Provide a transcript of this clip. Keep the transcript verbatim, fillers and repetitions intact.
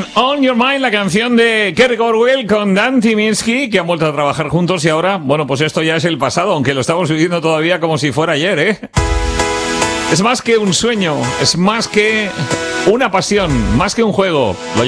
con On Your Mind, la canción de Kerry Corwell con Dan Tyminski, que han vuelto a trabajar juntos y ahora, bueno, pues esto ya es el pasado, aunque lo estamos viviendo todavía como si fuera ayer, ¿eh? Es más que un sueño, es más que una pasión, más que un juego. Lo